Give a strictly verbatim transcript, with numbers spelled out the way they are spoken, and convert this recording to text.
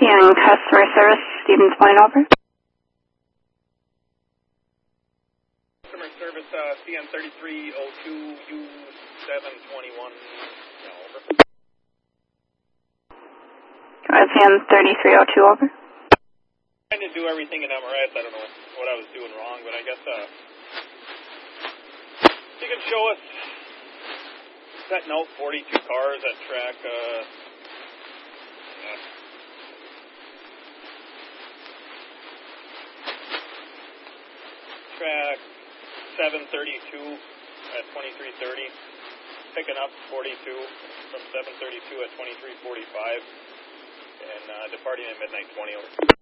And customer service, Stevens Point, over. Customer service, uh, C N thirty-three oh two U seven twenty-one, over. C N thirty-three oh two, over. Trying to do everything in M R S. I don't know what I was doing wrong, but I guess, uh, you can show us setting out forty-two cars at track, uh, uh track seven thirty-two at twenty-three thirty, picking up forty-two from seven thirty-two at twenty-three forty-five, and uh, departing at midnight twenty. Over.